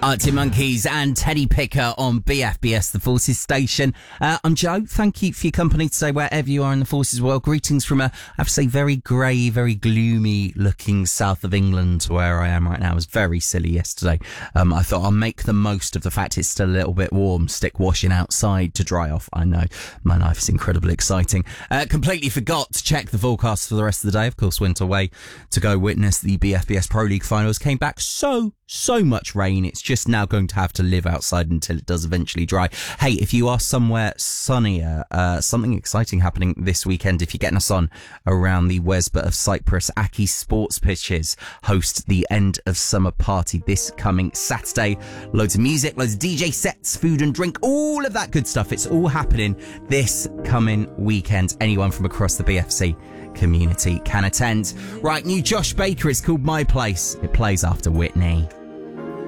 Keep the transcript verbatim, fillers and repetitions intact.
Arctic Monkeys and Teddy Picker on B F B S, the Forces station. Uh, I'm Joe. Thank you for your company today, wherever you are in the Forces world. Greetings from a, I have to say, very grey, very gloomy looking south of England, where I am right now. It was very silly yesterday. Um, I thought I'll make the most of the fact it's still a little bit warm. Stick washing outside to dry off. I know my life is incredibly exciting. Uh, completely forgot to check the forecast for the rest of the day. Of course, went away to go witness the B F B S Pro League finals. Came back so, so much rain. It's just now going to have to live outside until it does eventually dry. Hey, if you are somewhere sunnier, uh, something exciting happening this weekend. If you're getting us on around the Wesbott of Cyprus, Aki Sports Pitches host the end of summer party this coming Saturday. Loads of music, loads of D J sets, food and drink, all of that good stuff. It's all happening this coming weekend. Anyone from across the B F C community can attend. Right, new Josh Baker is called My Place. It plays after Whitney.